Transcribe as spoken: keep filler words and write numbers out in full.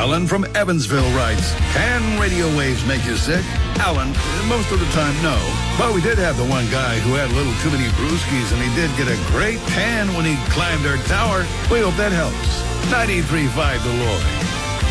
Alan from Evansville writes, can radio waves make you sick? Alan, most of the time, no. But we did have the one guy who had a little too many brewskis, and he did get a great tan when he climbed our tower. We hope that helps. ninety-three point five The Lloyd.